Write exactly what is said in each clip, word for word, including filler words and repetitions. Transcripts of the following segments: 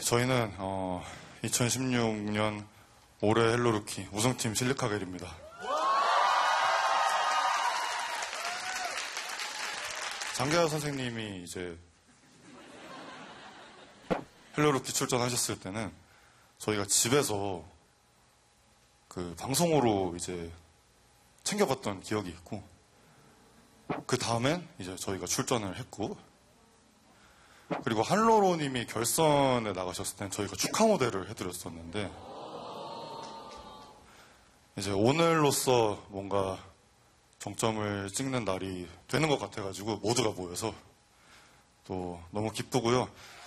저희는 어, 이천십육 년 올해 헬로루키 우승팀 실리카겔입니다. 장계하 선생님이 이제 헬로루키 출전하셨을 때는 저희가 집에서 그 방송으로 이제 챙겨봤던 기억이 있고, 그 다음엔 이제 저희가 출전을 했고, 그리고 한로로님이 결선에 나가셨을 땐 저희가 축하 무대를 해드렸었는데, 이제 오늘로써 뭔가 정점을 찍는 날이 되는 것 같아가지고 모두가 모여서 또 너무 기쁘고요.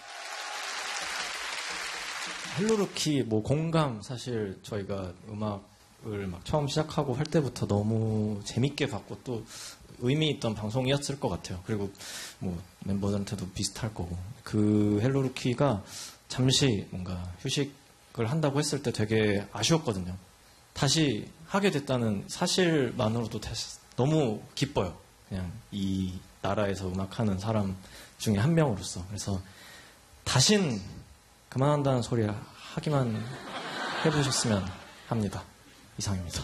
헬로루키 뭐 공감, 사실 저희가 음악을 막 처음 시작하고 할 때부터 너무 재밌게 봤고 또 의미 있던 방송이었을 것 같아요. 그리고 뭐 멤버들한테도 비슷할 거고, 그 헬로루키가 잠시 뭔가 휴식을 한다고 했을 때 되게 아쉬웠거든요. 다시 하게 됐다는 사실만으로도 다시 너무 기뻐요. 그냥 이 나라에서 음악하는 사람 중에 한 명으로서. 그래서 다신 그만한다는 소리 하기만 해보셨으면 합니다. 이상입니다.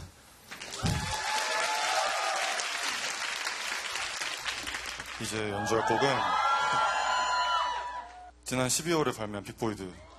이제 연주할 곡은 지난 십이월에 발매한 빅보이드